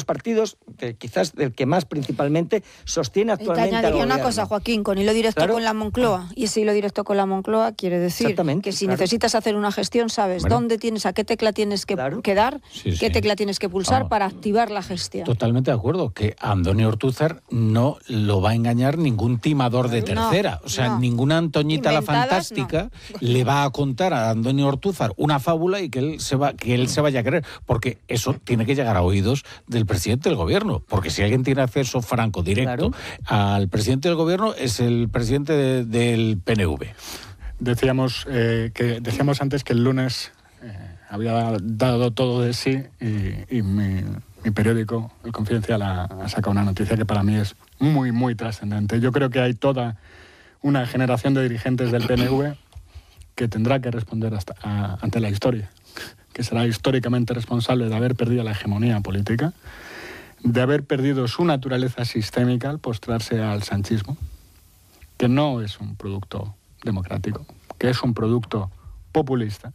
partidos, quizás del que más principalmente, sostiene actualmente al añadiría gobierno. una cosa, Joaquín, con hilo directo con la Moncloa. Y ese hilo directo con la Moncloa quiere decir que si necesitas hacer una gestión, sabes dónde tienes, a qué tecla tienes que dar, qué tecla tienes que pulsar para activar la gestión. Totalmente de acuerdo, que a Andoni Ortúzar no lo va a engañar ningún timador de tercera. O sea, ninguna Antoñita la Fantástica le va a contar a Andoni Ortúzar una fábula y que él se vaya a creer, porque eso tiene que llegar a oídos del presidente del gobierno, porque si alguien tiene acceso franco, directo, al presidente del gobierno, es el presidente del PNV. Decíamos antes que el lunes había dado todo de sí y mi periódico, El Confidencial, ha sacado una noticia que para mí es muy, muy trascendente. Yo creo que hay toda una generación de dirigentes del PNV que tendrá que responder ante la historia, que será históricamente responsable de haber perdido la hegemonía política, de haber perdido su naturaleza sistémica al postrarse al sanchismo, que no es un producto democrático, que es un producto populista,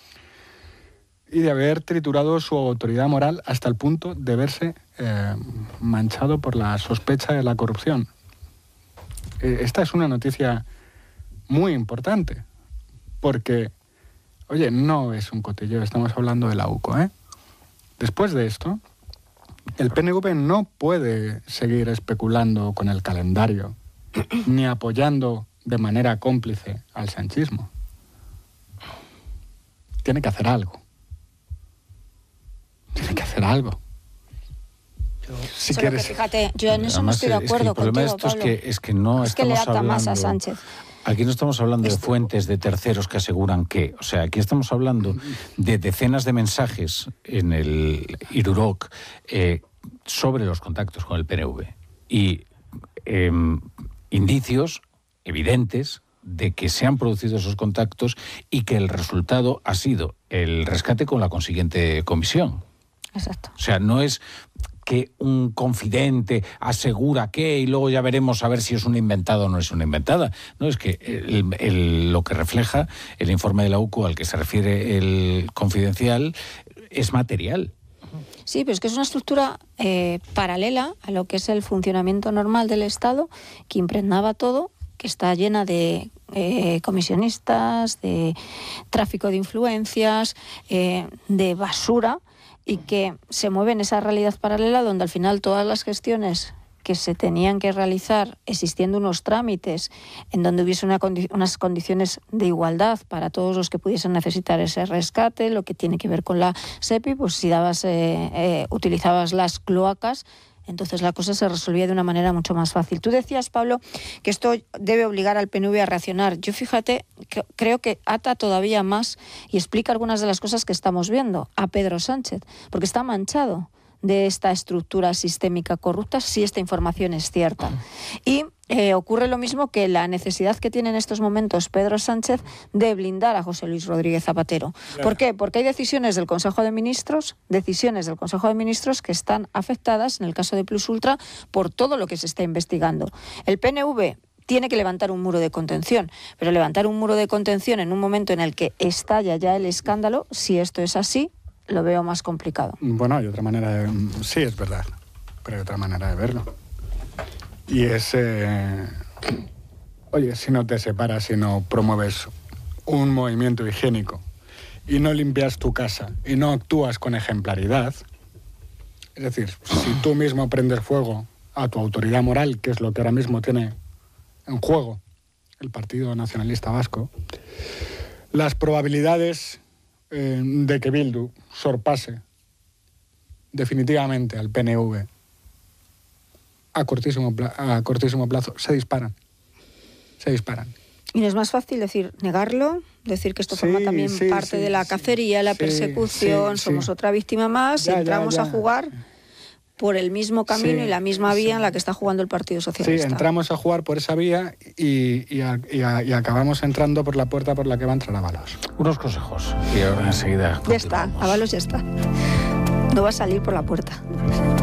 y de haber triturado su autoridad moral hasta el punto de verse manchado por la sospecha de la corrupción. Esta es una noticia muy importante, porque, oye, no es un cotilleo, estamos hablando de la UCO, ¿eh? Después de esto, el PNV no puede seguir especulando con el calendario, ni apoyando de manera cómplice al sanchismo. Tiene que hacer algo. Tiene que hacer algo. Si quieres... Fíjate, yo en eso no estoy de acuerdo contigo, Pablo. Es que no es que le ata más a Sánchez. Aquí no estamos hablando de fuentes de terceros que aseguran que... O sea, aquí estamos hablando de decenas de mensajes en el Iruroc sobre los contactos con el PNV. Y indicios evidentes de que se han producido esos contactos y que el resultado ha sido el rescate con la consiguiente comisión. Exacto. O sea, no es que un confidente asegura que y luego ya veremos a ver si es una inventada o no es una inventada. No, es que lo que refleja el informe de la UCO al que se refiere el Confidencial es material. Sí, pero es que es una estructura paralela a lo que es el funcionamiento normal del Estado, que impregnaba todo, que está llena de comisionistas, de tráfico de influencias, de basura, y que se mueve en esa realidad paralela donde al final todas las gestiones que se tenían que realizar, existiendo unos trámites en donde hubiese unas condiciones de igualdad para todos los que pudiesen necesitar ese rescate, lo que tiene que ver con la SEPI, pues si utilizabas las cloacas, entonces la cosa se resolvía de una manera mucho más fácil. Tú decías, Pablo, que esto debe obligar al PNV a reaccionar. Yo, fíjate, creo que ata todavía más y explica algunas de las cosas que estamos viendo a Pedro Sánchez, porque está manchado de esta estructura sistémica corrupta si esta información es cierta. Y ocurre lo mismo que la necesidad que tiene en estos momentos Pedro Sánchez de blindar a José Luis Rodríguez Zapatero. Claro. ¿Por qué? Porque hay decisiones del Consejo de Ministros que están afectadas, en el caso de Plus Ultra, por todo lo que se está investigando. El PNV tiene que levantar un muro de contención, pero levantar un muro de contención en un momento en el que estalla ya el escándalo, si esto es así, lo veo más complicado. Bueno, hay otra manera de... Sí, es verdad, pero hay otra manera de verlo. Y es... Oye, si no te separas, si no promueves un movimiento higiénico y no limpias tu casa y no actúas con ejemplaridad, es decir, si tú mismo prendes fuego a tu autoridad moral, que es lo que ahora mismo tiene en juego el Partido Nacionalista Vasco, las probabilidades de que Bildu sorpase definitivamente al PNV a cortísimo plazo se disparan. Y no es más fácil negarlo, decir que esto forma también parte de la cacería, la persecución, somos otra víctima más, y entramos a jugar por el mismo camino y la misma vía en la que está jugando el Partido Socialista. Sí, entramos a jugar por esa vía y acabamos entrando por la puerta por la que va a entrar Ábalos. Unos consejos y ahora enseguida... Ya está, Ábalos ya está. No va a salir por la puerta.